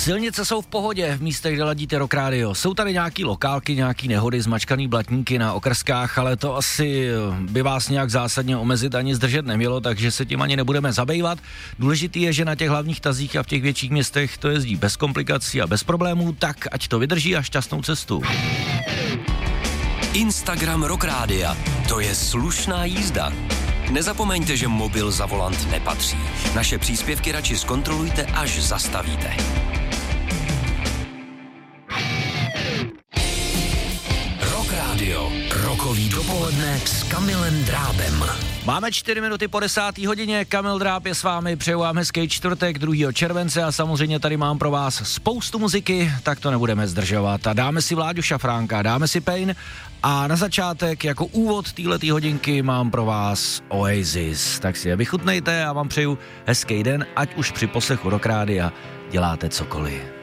Silnice jsou v pohodě v místech, kde ladíte Rock Radio. Jsou tady nějaký lokálky, nějaký nehody, zmačkaný blatníky na okrskách, ale to asi by vás nějak zásadně omezit ani zdržet nemělo, takže se tím ani nebudeme zabývat. Důležitý je, že na těch hlavních tazích a v těch větších městech to jezdí bez komplikací a bez problémů, tak ať to vydrží a šťastnou cestu. Instagram Rock Rádia. To je slušná jízda. Nezapomeňte, že mobil za volant nepatří. Naše příspěvky radši zkontrolujte, až zastavíte. Rock Radio. Rokový dopoledne s Kamilem Drábem. Máme 4 minuty po 10. hodině, Kamil Dráb je s vámi, přeju vám hezký čtvrtek 2. července a samozřejmě tady mám pro vás spoustu muziky, tak to nebudeme zdržovat a dáme si Vláďu Šafránka, dáme si Pain a na začátek jako úvod téhletý hodinky mám pro vás Oasis, tak si je vychutnejte a vám přeju hezký den, ať už při poslechu Rock Rádia děláte cokoliv.